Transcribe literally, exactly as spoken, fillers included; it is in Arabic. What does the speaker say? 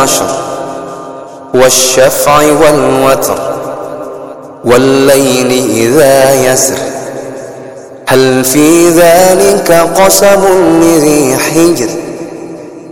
عشر والشفع والوتر والليل إذا يسر هل في ذلك قسم لذي حجر